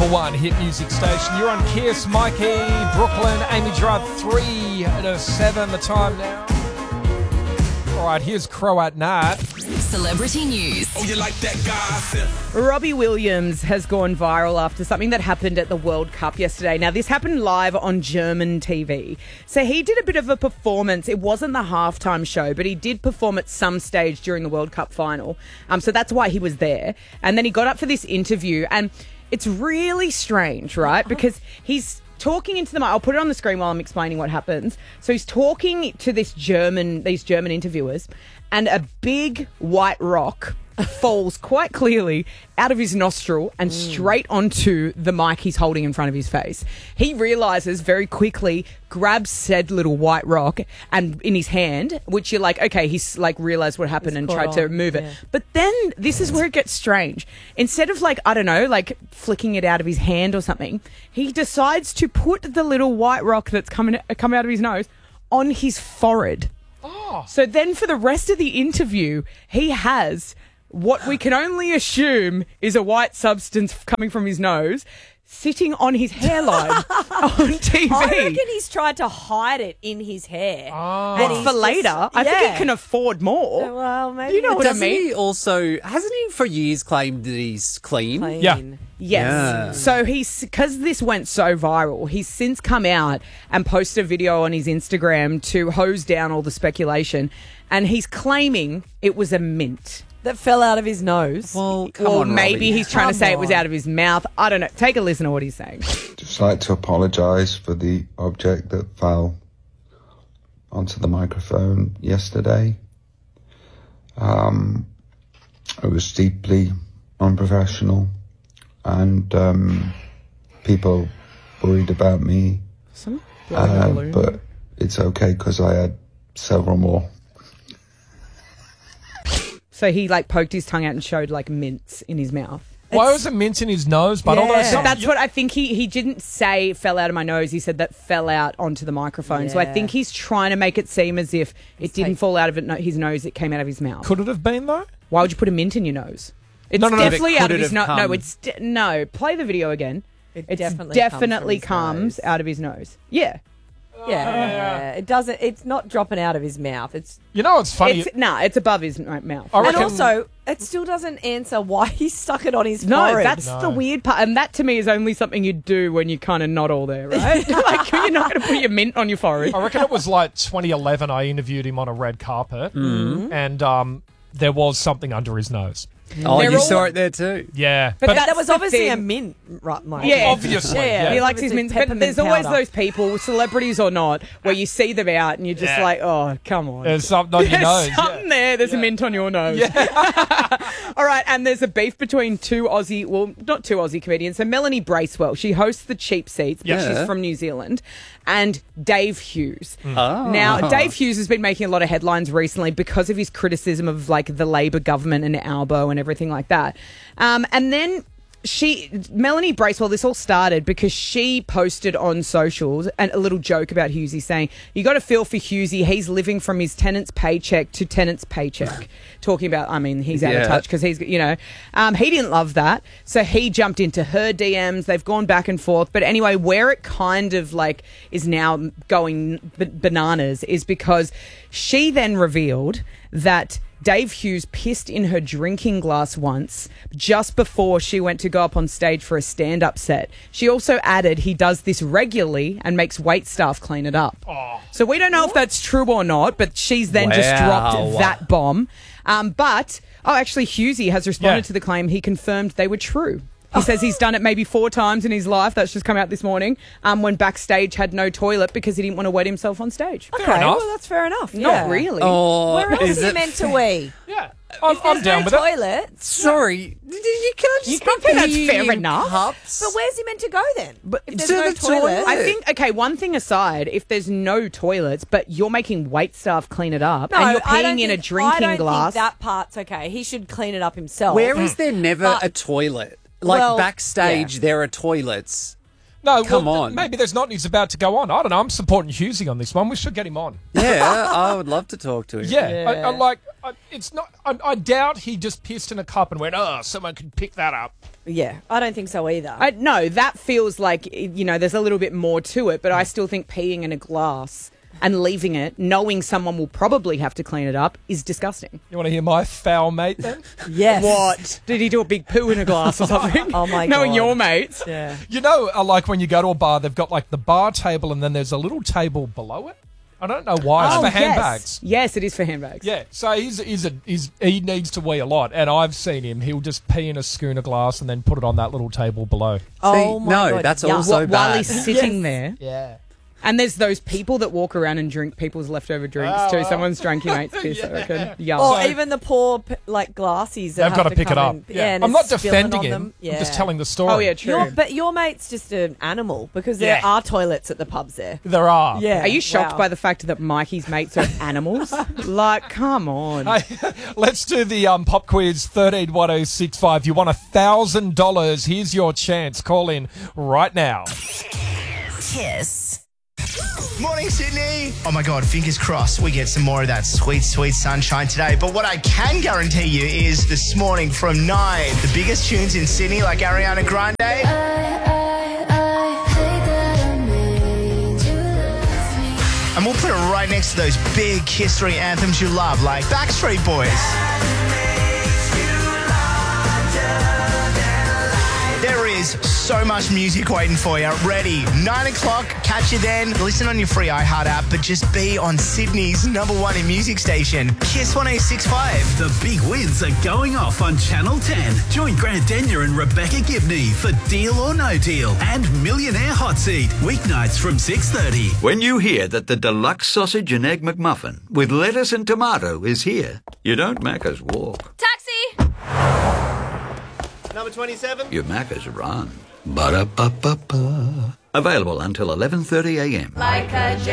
number one hit music station. You're on Kiss, Mikey, Brooklyn, Amy Drive, 3 to 7 the time now. All right, here's Croat Nat. Celebrity news. Oh, you like that gossip? Robbie Williams has gone viral after something that happened at the World Cup yesterday. Now, this happened live on German TV. So he did a bit of a performance. It wasn't the halftime show, but he did perform at some stage during the World Cup final. So that's why he was there. And then he got up for this interview. And it's really strange, right? Because he's talking into the mic. I'll put it on the screen while I'm explaining what happens. So he's talking to these German interviewers, and a big white rock falls quite clearly out of his nostril and straight onto the mic he's holding in front of his face. He realizes very quickly, grabs said little white rock and in his hand, which you're like, okay, he's like realized what happened and tried to move it. But then this is where it gets strange. Instead of like, I don't know, like flicking it out of his hand or something, he decides to put the little white rock that's come out of his nose on his forehead. So then for the rest of the interview, he has what we can only assume is a white substance coming from his nose sitting on his hairline on TV. I reckon he's tried to hide it in his hair. And for later, I think he can afford more. Well, maybe. You know what I mean? He also, hasn't he for years claimed that he's clean? Yeah. Yes. Yeah. So because this went so viral, he's since come out and posted a video on his Instagram to hose down all the speculation. And he's claiming it was a mint. That fell out of his nose. Well, come Or on, maybe Robbie. he's trying to Come say it was on. out of his mouth. I don't know. Take a listen to what he's saying. Just like to apologise for the object that fell onto the microphone yesterday. It was deeply unprofessional, and people worried about me. But it's okay because I had several more. So he like poked his tongue out and showed like mints in his mouth. Why was it mint in his nose? But although That's what I think he didn't say fell out of my nose. He said that fell out onto the microphone. So I think he's trying to make it seem as if it didn't fall out of his nose. It came out of his mouth. Could it have been though? Why would you put a mint in your nose? It's No. definitely out of Could it his nose. have No, come- it's no. Play the video again. It definitely comes out of his nose. Yeah. Yeah. It doesn't. It's not dropping out of his mouth. It's You know what's funny? It's above his mouth. I and reckon- also it still doesn't answer why he stuck it on his No, forehead. that's the weird part. And that to me is only something you do when you're kind of not all there, right? Like, you're not going to put your mint on your forehead. I reckon it was like 2011 I interviewed him on a red carpet and there was something under his nose. Oh, They're you all- saw it there too. Yeah. But that that's was the obviously a thing. mint, right, Mike? Yeah. Obviously, yeah. He likes his Obviously mints, but peppermint there's always powder. those people, celebrities or not, where you see them out and you're just Yeah. like, oh, come on. There's something on your There's nose. something there. There's a mint on your nose. All right, and there's a beef between not two Aussie comedians. So Melanie Bracewell, she hosts the Cheap Seats, but Yeah. she's from New Zealand, and Dave Hughes. Oh. Now, Dave Hughes has been making a lot of headlines recently because of his criticism of like the Labor government and Albo and everything like that. And then Melanie Bracewell, this all started because she posted on socials and a little joke about Hughesy saying, you got to feel for Hughesy. He's living from his tenant's paycheck to tenant's paycheck. Talking about, I mean, he's out of touch because he's, he didn't love that. So he jumped into her DMs. They've gone back and forth. But anyway, where it kind of like is now going bananas is because she then revealed that Dave Hughes pissed in her drinking glass once just before she went to go up on stage for a stand-up set. She also added he does this regularly and makes wait staff clean it up. So we don't know if that's true or not, but she's then just dropped that bomb. Actually, Hughesy has responded to the claim. He confirmed they were true. He says he's done it maybe 4 times in his life. That's just come out this morning. When backstage had no toilet because he didn't want to wet himself on stage. Okay, enough. well, that's fair enough. Not really. Oh, Where else is are you it meant to wee? Yeah. If I'm there's down no with it. toilets, Sorry, you can't just I think that's pee fair in enough. cups. but where's he meant to go then? But If there's to no the toilet. I think, okay, one thing aside, if there's no toilets, but you're making wait staff clean it up and you're I don't peeing in a think- drinking I don't glass. think that part's okay. He should clean it up himself. Where is there never But- a toilet? Like Well, backstage, there are toilets. No, Come on. Maybe there's not. He's about to go on. I don't know. I'm supporting Hughesy on this one. We should get him on. Yeah, I would love to talk to him. Yeah. It's not. I doubt he just pissed in a cup and went, "Oh, someone could pick that up." Yeah, I don't think so either. No, that feels like, there's a little bit more to it, but I still think peeing in a glass and leaving it, knowing someone will probably have to clean it up, is disgusting. You want to hear my foul mate then? Yes. What? Did he do a big poo in a glass or something? Oh, my Knowing God. your mates. Yeah. You know, like when you go to a bar, they've got like the bar table and then there's a little table below it. I don't know why. It's for handbags. Yes, it is for handbags. Yeah, so he needs to wee a lot, and I've seen him. He'll just pee in a schooner glass and then put it on that little table below. Oh, my no, God. that's yuck. also bad. While he's sitting there. Yeah. And there's those people that walk around and drink people's leftover drinks too. Someone's drank your mate's piss, I reckon. Yum. Or So- even the poor, glassies that They've have got to pick it come up. in. Yeah. and I'm not it's spilling defending on him. them. Yeah. I'm just telling the story. Oh, yeah, true. But your mate's just an animal because there Yeah. are toilets at the pubs there. There are. Yeah. Are you shocked Wow. by the fact that Mikey's mates are animals? Like, come on. Hey, let's do the pop quiz 131065. You won $1,000. Here's your chance. Call in right now. Kiss. Morning, Sydney. Oh my God, fingers crossed we get some more of that sweet, sweet sunshine today. But what I can guarantee you is this morning from 9, the biggest tunes in Sydney like Ariana Grande. And we'll put it right next to those big history anthems you love like Backstreet Boys. There is so much music waiting for you. Ready? 9 o'clock, catch you then. Listen on your free iHeart app, but just be on Sydney's #1 in music station, Kiss 106.5. The big wins are going off on Channel 10. Join Grant Denyer and Rebecca Gibney for Deal or No Deal and Millionaire Hot Seat, weeknights from 6:30. When you hear that the deluxe sausage and egg McMuffin with lettuce and tomato is here, you don't Macca's walk. Taxi! Number 27. You Macca's run. Ba-da-ba-ba-ba. Available until 11:30 a.m. Like a